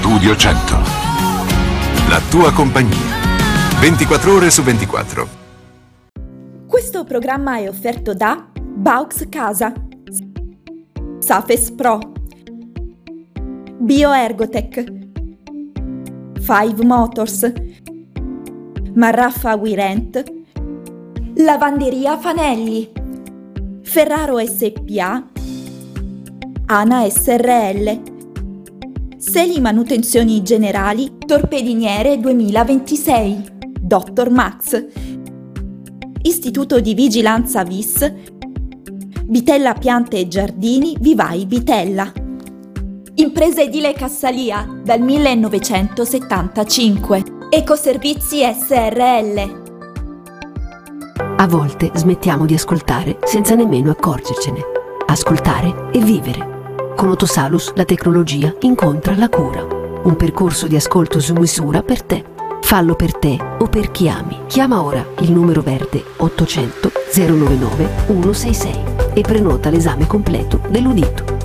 Studio 100. La tua compagnia. 24 ore su 24. Questo programma è offerto da Baux Casa, Safes Pro, Bioergotech, Five Motors, Marraffa Wirent, Lavanderia Fanelli, Ferraro SPA, Ana SRL, Seli Manutenzioni Generali Torpediniere 2026, Dr. Max, Istituto di Vigilanza VIS, Vitella Piante e Giardini Vivai Vitella. Impresa edile Cassalia dal 1975. Ecoservizi SRL. A volte smettiamo di ascoltare senza nemmeno accorgercene. Ascoltare e vivere. Con Otosalus la tecnologia incontra la cura. Un percorso di ascolto su misura per te. Fallo per te o per chi ami. Chiama ora il numero verde 800 099 166 e prenota l'esame completo dell'udito.